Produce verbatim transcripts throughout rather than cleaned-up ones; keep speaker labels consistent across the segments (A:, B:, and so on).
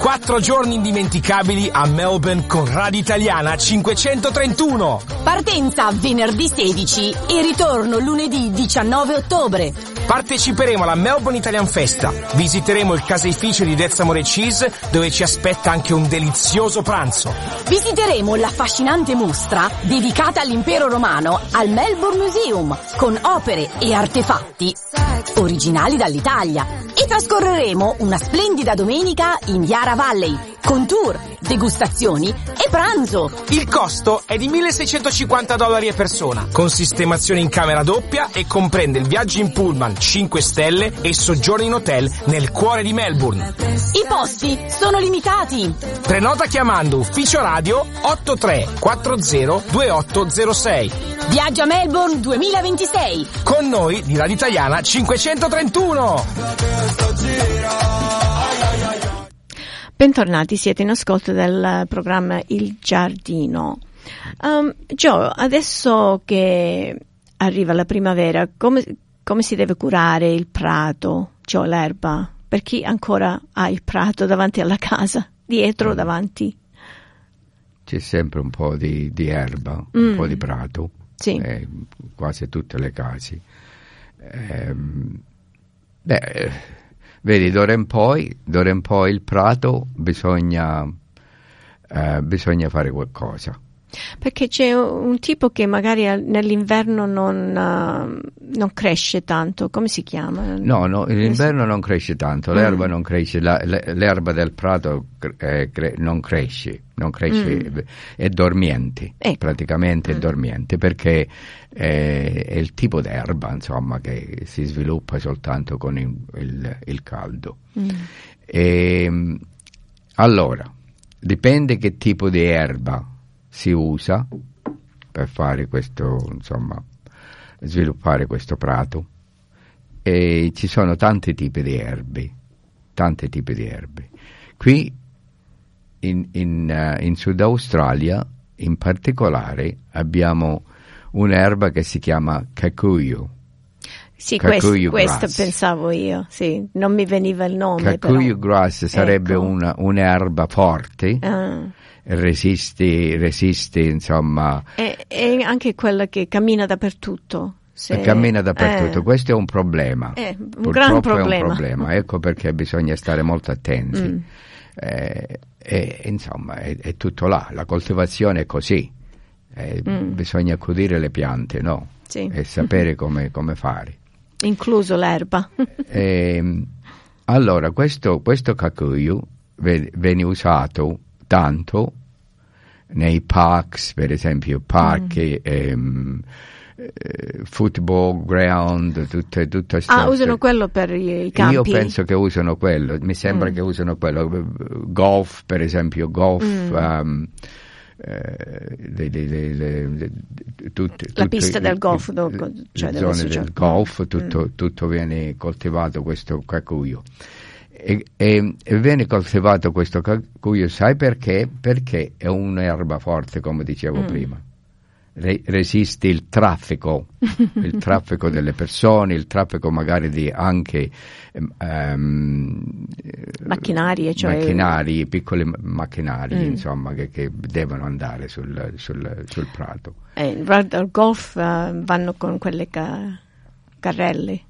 A: Quattro giorni indimenticabili a Melbourne con Radio Italiana cinquecentotrentuno.
B: Partenza venerdì sedici e ritorno lunedì diciannove ottobre.
A: Parteciperemo alla Melbourne Italian Festa. Visiteremo il caseificio di Dezzamore Cheese, dove ci aspetta anche un delizioso pranzo.
B: Visiteremo l'affascinante mostra dedicata all'impero romano al Melbourne Museum, con opere e artefatti originali dall'Italia. E trascorreremo una splendida domenica in Yarra Valley, con tour, degustazioni e pranzo.
A: Il costo è di milleseicentocinquanta dollari a persona, con sistemazione in camera doppia, e comprende il viaggio in pullman cinque stelle e soggiorno in hotel nel cuore di Melbourne.
B: I posti sono limitati.
A: Prenota chiamando ufficio radio otto tre quattro zero due otto zero sei.
B: Viaggio a Melbourne duemilaventisei.
A: Con noi di Radio Italiana cinquecentotrentuno.
C: Bentornati, siete in ascolto del programma Il Giardino. Um, Joe, adesso che arriva la primavera, come, come si deve curare il prato, cioè l'erba? Per chi ancora ha il prato davanti alla casa, dietro o davanti?
D: C'è sempre un po' di, di erba,
C: Mm.
D: un po' di prato,
C: Sì.
D: eh, quasi tutte le case. Ehm, beh, vedi, d'ora in poi, d'ora in poi il prato bisogna, eh, bisogna fare qualcosa.
C: Perché c'è un tipo che magari al- nell'inverno non, uh, non cresce tanto, come si chiama?
D: No, no, l'inverno non cresce tanto, l'erba
C: Mm.
D: non cresce, la- le- l'erba del prato eh, cre- non cresce, non cresce,
C: Mm.
D: è dormiente,
C: Ecco.
D: praticamente è
C: Mm.
D: dormiente, perché eh, è il tipo d'erba, insomma, che si sviluppa soltanto con il, il- il caldo.
C: Mm.
D: E, allora, dipende che tipo di erba si usa per fare questo, insomma, sviluppare questo prato. E ci sono tanti tipi di erbe, tanti tipi di erbe. Qui in, in, eh, in Sud Australia, in particolare, abbiamo un'erba che si chiama cacuyo.
C: Sì, questo,
D: Cacuyo
C: questo
D: grass.
C: pensavo io, sì, non mi veniva il nome.
D: Cacuyo
C: però.
D: grass sarebbe
C: Ecco.
D: una, un'erba forte,
C: Ah.
D: resiste, resiste, insomma,
C: E, e anche quella che cammina dappertutto. Se-
D: cammina dappertutto.
C: eh.
D: Questo è un problema.
C: Eh, un
D: Purtroppo
C: gran
D: è
C: problema.
D: un problema, ecco perché bisogna stare molto attenti.
C: Mm.
D: Eh, e, insomma, è, è tutto là, la coltivazione è così. Eh,
C: Mm.
D: Bisogna accudire le piante, no?
C: Sì.
D: E sapere come, come fare.
C: Incluso l'erba.
D: Ehm, allora, questo, questo cacuyo ve- viene usato tanto nei parks, per esempio, parchi, ehm, eh, football ground, tutte, tutte
C: Ah,
D: ste-
C: usano quello per i, i campi?
D: Io penso che usano quello, mi sembra
C: Mm.
D: che usano quello. Golf, per esempio, golf,
C: Mm.
D: um, eh, le, le, le, le, le- tutte-
C: La
D: tutte
C: pista
D: i-
C: del golf,
D: i-
C: dove- cioè
D: le
C: dove
D: zone
C: si
D: del
C: gioca.
D: golf, tutto,
C: Mm.
D: tutto viene coltivato questo cacuyo. E, e, e viene coltivato questo cacuyo, sai perché? Perché è un'erba forte, come dicevo
C: Mm. prima.
D: Re- resiste il traffico, il traffico delle persone, il traffico magari di anche ehm,
C: Macchinari, cioè-
D: macchinari, piccoli ma- macchinari,
C: Mm.
D: insomma, che, che devono andare sul, sul, sul prato.
C: Eh, guarda, al golf eh, vanno con quelle ca- carrelle.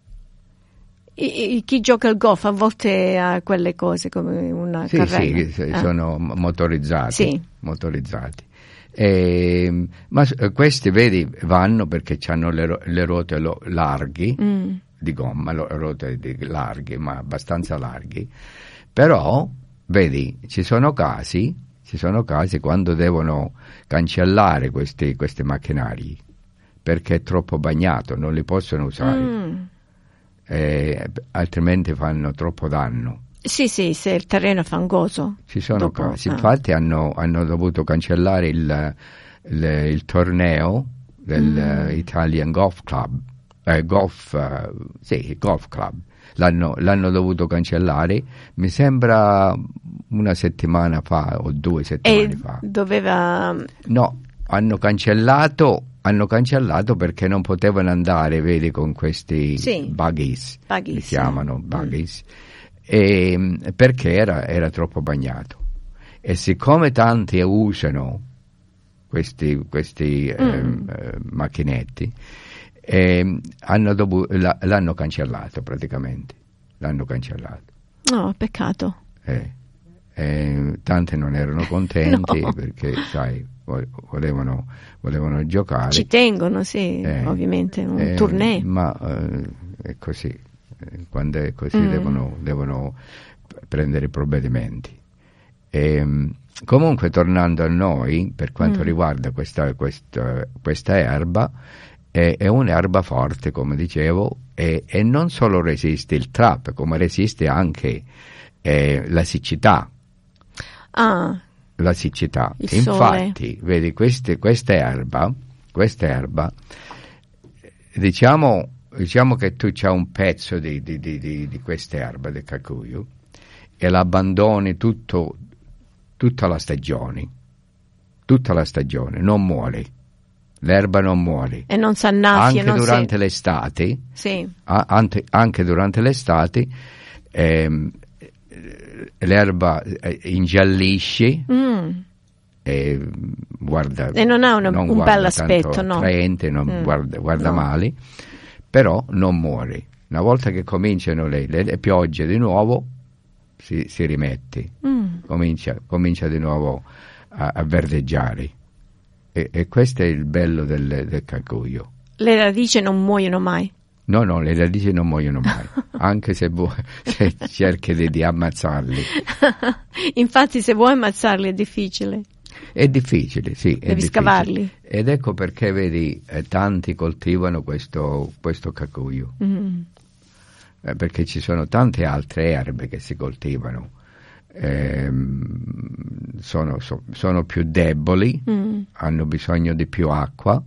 C: I- i- chi gioca al golf a volte ha quelle cose come una
D: Sì,
C: carrella.
D: sì,
C: Ah.
D: sono mo- motorizzati,
C: Sì.
D: motorizzati. E, ma s- questi, vedi, vanno perché hanno le, ro- le ruote lo- larghi,
C: Mm.
D: di gomma, lo- ruote di- larghe, ma abbastanza larghi. Però, vedi, ci sono casi, ci sono casi quando devono cancellare questi, questi macchinari perché è troppo bagnato, non li possono usare,
C: Mm.
D: eh, altrimenti fanno troppo danno.
C: Sì, sì, se il terreno è fangoso.
D: Ci sono
C: dopo,
D: casi,
C: ah.
D: infatti hanno, hanno dovuto cancellare il, il, il torneo del
C: Mm.
D: eh, Italian Golf Club, eh, golf, eh, sì, Golf Club, l'hanno, l'hanno dovuto cancellare, mi sembra una settimana fa o due settimane
C: E
D: fa.
C: doveva...
D: No, hanno cancellato, hanno cancellato perché non potevano andare, vedi, con questi
C: Sì.
D: buggies,
C: Buggies,
D: li
C: sì.
D: chiamano
C: Mm.
D: buggies. e, perché era, era troppo bagnato. E siccome tanti usano questi, questi mm. eh, macchinetti, eh, hanno dovuto, la, l'hanno cancellato praticamente, l'hanno cancellato.
C: No, peccato.
D: Eh, eh, tanti non erano contenti
C: no.
D: perché, sai, volevano, volevano giocare.
C: Ci tengono, sì,
D: eh,
C: ovviamente, un
D: eh,
C: tournée.
D: Ma eh, è così, eh, quando è così mm. devono, devono prendere provvedimenti. E, comunque, tornando a noi, per quanto mm. riguarda questa, questa, questa erba, è, è un'erba forte, come dicevo, e, e non solo resiste il trap, come resiste anche eh, la siccità.
C: Ah,
D: la siccità.
C: Il
D: Infatti,
C: sole.
D: vedi, queste, questa erba, questa erba, diciamo, diciamo che tu c'hai un pezzo di, di, di, di, di questa erba del cacuio e l'abbandoni tutto, tutta la stagione, tutta la stagione, non muore, l'erba non muore.
C: E non s'annaffia.
D: Anche
C: non
D: durante
C: si...
D: l'estate,
C: sì.
D: a, anche, anche durante l'estate, ehm, l'erba ingiallisce
C: mm.
D: e guarda,
C: e non ha una,
D: non
C: un bel aspetto,
D: no?
C: Attraente,
D: non
C: mm.
D: guarda, guarda
C: no.
D: male, però non muore. Una volta che cominciano le, le, le piogge di nuovo si, si rimette, mm. comincia, comincia di nuovo a, a verdeggiare e, e questo è il bello del, del cacuio.
C: Le radici non muoiono mai.
D: No, no, le radici non muoiono mai, anche se, vuoi, se cerchi di, di ammazzarli.
C: Infatti, se vuoi ammazzarli è difficile.
D: È difficile, sì.
C: Devi
D: è difficile.
C: scavarli.
D: Ed ecco perché, vedi, eh, tanti coltivano questo, questo cacuio. Mm. Eh, perché ci sono tante altre erbe che si coltivano. Eh, sono, so, sono più deboli, mm. hanno bisogno di più acqua.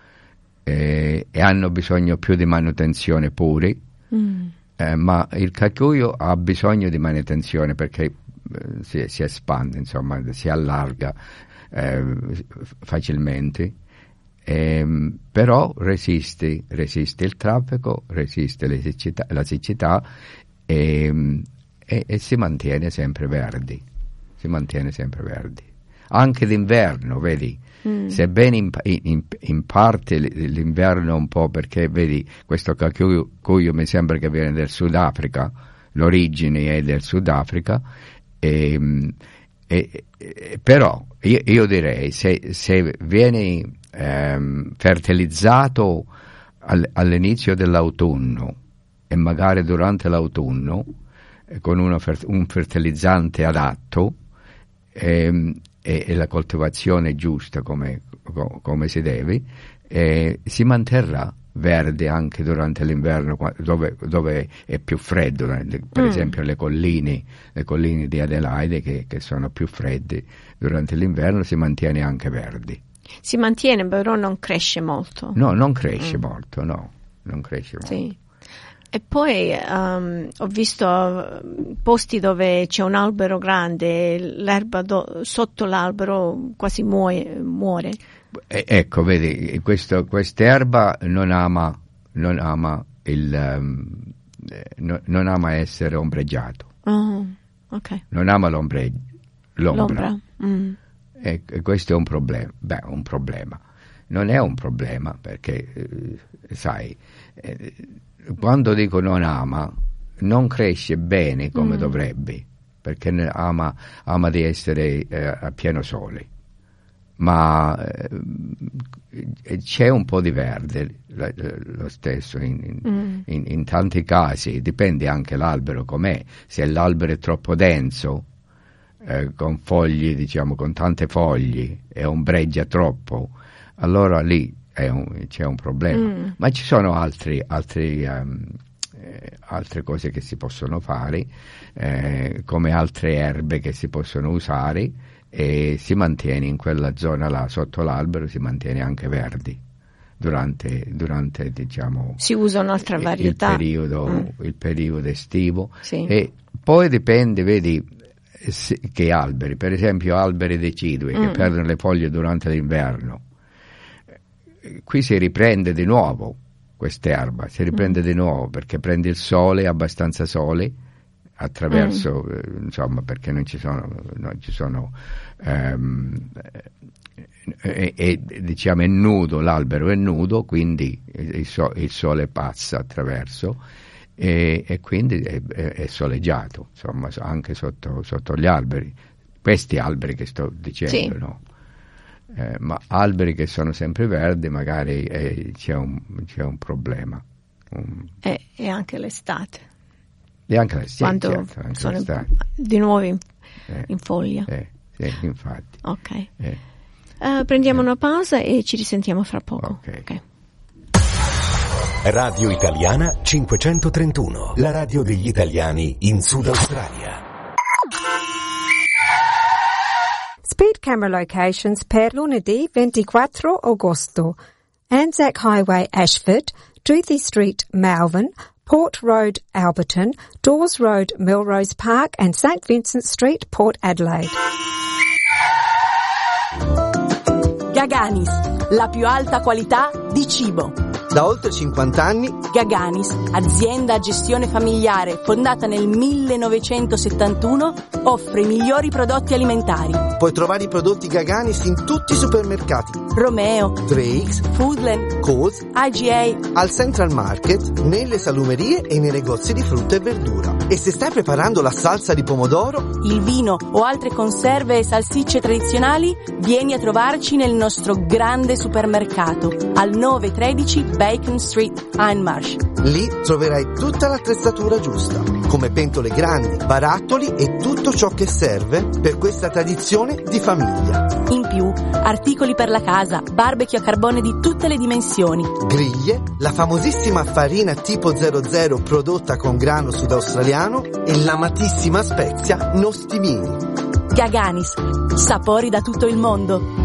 D: Eh, e hanno bisogno più di manutenzione pure, mm. eh, ma il cacuio ha bisogno di manutenzione perché eh, si, si espande, insomma, si allarga eh, facilmente, eh, però resiste, resiste il traffico, resiste le siccità, la siccità e, e, e si mantiene sempre verdi, si mantiene sempre verdi. Anche d'inverno, vedi? Mm. Sebbene in, in, in parte l'inverno un po', perché vedi questo cacuio mi sembra che viene del Sudafrica, l'origine è del Sudafrica, e, e, e, però io, io direi se, se viene ehm, fertilizzato al, all'inizio dell'autunno e magari durante l'autunno eh, con uno, un fertilizzante adatto, ehm, e la coltivazione giusta come, come si deve, eh, si manterrà verde anche durante l'inverno dove, dove è più freddo, per mm. esempio le colline, le colline di Adelaide che, che sono più fredde durante l'inverno si mantiene anche verdi.
C: Si mantiene però non cresce molto.
D: No, non cresce mm. molto, no, non cresce molto.
C: Sì. E poi um, ho visto posti dove c'è un albero grande, l'erba do, sotto l'albero quasi muore. muore.
D: E, ecco, vedi, questo, quest'erba non ama, non ama il, um, no, non ama essere ombreggiato.
C: Oh, okay.
D: Non ama l'ombre, l'ombra.
C: L'ombra. Mm.
D: E, e questo è un problema. Beh, un problema. Non è un problema perché, eh, sai... Eh, quando dico non ama, non cresce bene come mm. dovrebbe, perché ama, ama di essere eh, a pieno sole, ma eh, c'è un po' di verde lo, lo stesso in, in, mm. in, in tanti casi, dipende anche l'albero com'è, se l'albero è troppo denso, eh, con fogli, diciamo, con tante foglie e ombreggia troppo, allora lì È un, c'è un problema, mm. ma ci sono altri, altri, um, eh, altre cose che si possono fare, eh, come altre erbe che si possono usare e si mantiene in quella zona là sotto l'albero, si mantiene anche verdi durante, durante diciamo,
C: si usa un'altra varietà.
D: Il periodo, mm. il periodo estivo,
C: sì.
D: E poi dipende, vedi, che alberi, per esempio alberi decidui mm. che perdono le foglie durante l'inverno. Qui si riprende di nuovo quest'erba, si riprende mm. di nuovo perché prende il sole, abbastanza sole, attraverso,
C: mm.
D: eh, insomma, perché non ci sono, non ci sono ehm, e, e diciamo è nudo, l'albero è nudo, quindi il, so, il sole passa attraverso e, e quindi è, è, è soleggiato, insomma, anche sotto, sotto gli alberi, questi alberi che sto dicendo,
C: sì.
D: no? Eh, ma alberi che sono sempre verdi magari eh, c'è, un, c'è un problema. Un...
C: E, e anche l'estate.
D: E anche l'estate.
C: Quando
D: certo, anche
C: sono
D: l'estate.
C: di nuovo in,
D: eh,
C: in foglia.
D: Eh, sì, infatti.
C: Ok.
D: Eh.
C: Uh, prendiamo eh. una pausa e ci risentiamo fra poco.
D: Ok.
C: Okay.
E: Radio Italiana cinquecentotrentuno, la radio degli italiani in Sud Australia.
F: Speed camera locations per lunedì ventiquattro agosto. Anzac Highway, Ashford, Duthie Street, Malvern, Port Road, Alberton, Dawes Road, Melrose Park and Saint Vincent Street, Port Adelaide.
B: Gaganis, la più alta qualità di cibo.
G: Da oltre cinquanta anni,
B: Gaganis, azienda a gestione familiare fondata nel millenovecentosettantuno, offre i migliori prodotti alimentari.
G: Puoi trovare i prodotti Gaganis in tutti i supermercati.
B: Romeo,
G: Drake's,
B: Foodland,
G: Coles,
B: I G A,
G: al Central Market, nelle salumerie e nei negozi di frutta e verdura. E se stai preparando la salsa di pomodoro,
B: il vino o altre conserve e salsicce tradizionali, vieni a trovarci nel nostro grande supermercato al nove tredici Bacon Street, Hindmarsh.
G: Lì troverai tutta l'attrezzatura giusta, come pentole grandi, barattoli e tutto ciò che serve per questa tradizione di famiglia.
B: In più, articoli per la casa, barbecue a carbone di tutte le dimensioni,
G: griglie, la famosissima farina tipo zero zero prodotta con grano sudaustraliano e l'amatissima spezia nostimini.
B: Gaganis, sapori da tutto il mondo.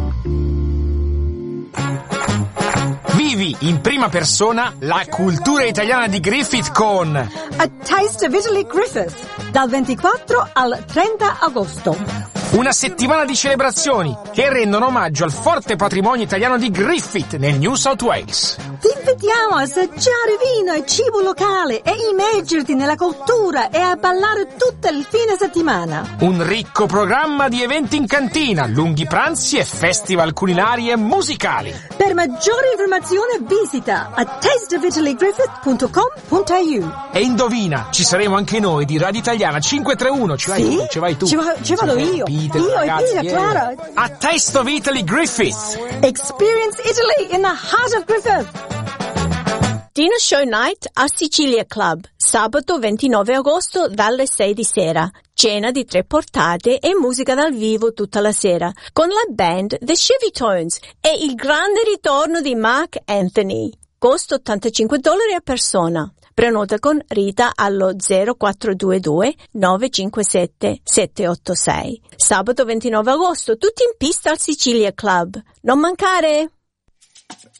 A: Vivi in prima persona la cultura italiana di Griffith con
H: A Taste of Italy Griffith, dal ventiquattro al trenta agosto.
A: una settimana di celebrazioni che rendono omaggio al forte patrimonio italiano di Griffith nel New South Wales.
H: Ti invitiamo a assaggiare vino e cibo locale e immergerti nella cultura e a ballare tutto il fine settimana.
A: Un ricco programma di eventi in cantina, lunghi pranzi e festival culinari e musicali.
H: Per maggiori informazioni visita a taste of italy griffith punto com punto a u.
A: E indovina, ci saremo anche noi di Radio Italiana cinquecentotrentuno. Ci vai
H: sì?
A: tu, ci vai tu.
H: Ci, va, ci vado io.
A: Peter,
H: io
A: ragazzi,
H: e Peter,
A: yeah.
H: Clara.
A: A Taste of Italy Griffith.
H: Experience Italy in the heart of Griffith.
C: Dino Show Night a Sicilia Club, sabato ventinove agosto dalle sei di sera. Cena di tre portate e musica dal vivo tutta la sera, con la band The Chevy Tones e il grande ritorno di Mark Anthony. Costo ottantacinque dollari a persona. Prenota con Rita allo zero quattro due due nove cinque sette sette otto sei. Sabato ventinove agosto, tutti in pista al Sicilia Club. Non mancare!